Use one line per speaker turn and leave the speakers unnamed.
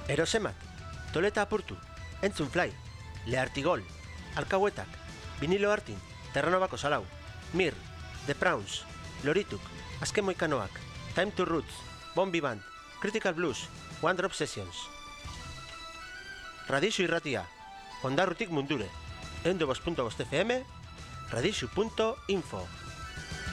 Erosemat, Toleta apurtu, Entzun Fly, Leartigol, Alkauetak, Vinilo Artin, Terranobako Salau, Mir, The Prawns, Lorituk, Azken Moikanoak, Time to Roots, Bombi Band, Critical Blues, One Drop Sessions. Radixu irratia, Ondarrutik mundure, 102.5 FM, radixu.info.